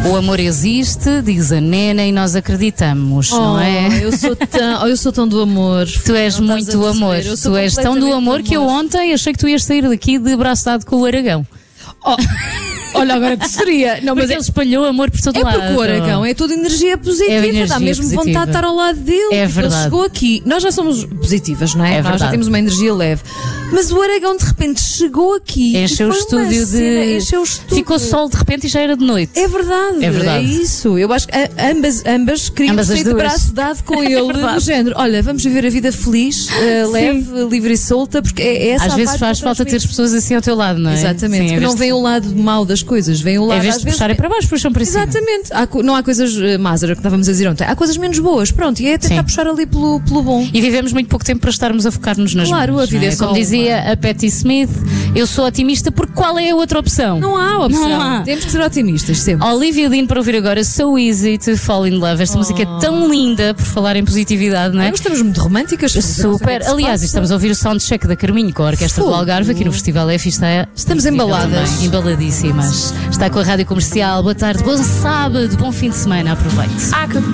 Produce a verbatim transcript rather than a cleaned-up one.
O amor existe, diz a Nena, e nós acreditamos, oh, não é? Eu sou tão, oh, eu sou tão do amor. Tu és não muito do amor. Tu és tão do amor que eu ontem achei que tu ias sair daqui de braço dado com o Aragão. Oh. Olha, agora que seria. Não, mas porque é, ele espalhou amor por todo é lado. porque o Aragão é toda energia positiva, É energia dá mesmo positiva. vontade de estar ao lado dele. É Tipo, verdade. ele chegou aqui, nós já somos positivas, não é? É Nós verdade. já temos uma energia leve. Mas o Aragão de repente chegou aqui. Encheu o e foi uma estúdio cena, de. encheu o estúdio. Ficou sol de repente e já era de noite. É verdade, É verdade. é isso. Eu acho que a- ambas, ambas queriam Ambas as sair de duas. braço dado com É ele, verdade. do género. Olha, vamos viver a vida feliz, eh, leve, livre e solta, porque é, é essa Às a vezes vibe faz que eu falta ter transmito. pessoas assim ao teu lado, não é? Exatamente, Sim, que em não vez de- vem o lado mau das coisas, vem o lado Em vez às de vezes, puxarem para baixo, puxam para cima. exatamente. Há co- não há coisas uh, más, era o que estávamos a dizer ontem. Há coisas menos boas, pronto, e é tentar Sim. puxar ali pelo, pelo bom. E vivemos muito pouco tempo para estarmos a focar-nos nas Claro, boas, a vida não é só Como dizia uma. a Patti Smith, eu sou otimista porque qual é a outra opção? Não há opção. Não há. Temos que ser otimistas sempre. Olivia Dean para ouvir agora So Easy to Fall in Love. Esta música é tão linda por falar em positividade, não é? Nós estamos muito românticas. não sei o que é Super. que se Aliás, passa. estamos a ouvir o soundcheck da Carminho com a Orquestra Fogo. do Algarve aqui no Festival F. Está, Estamos incrível embaladas. também, embaladíssimas. Está com a Rádio Comercial. Boa tarde, bom sábado, bom fim de semana. Aproveite.